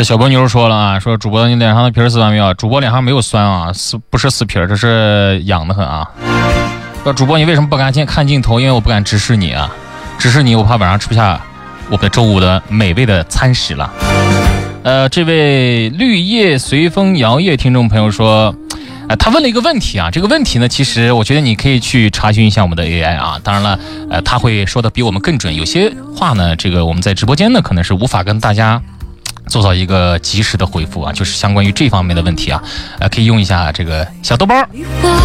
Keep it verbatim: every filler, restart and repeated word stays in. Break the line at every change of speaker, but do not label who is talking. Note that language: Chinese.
这小波妞说了啊，说主播你脸上的皮儿撕完没有？主播脸上没有酸啊，撕不是撕皮儿，这是痒得很啊。说主播你为什么不敢见看镜头？因为我不敢直视你啊，直视你我怕晚上吃不下我们的周五的美味的餐食了。呃，这位绿叶随风摇曳听众朋友说，呃，他问了一个问题啊，这个问题呢，其实我觉得你可以去查询一下我们的 A I 啊，当然了，呃，他会说的比我们更准，有些话呢，这个我们在直播间呢可能是无法跟大家做到一个及时的回复啊，就是相关于这方面的问题啊，呃，可以用一下这个小豆包。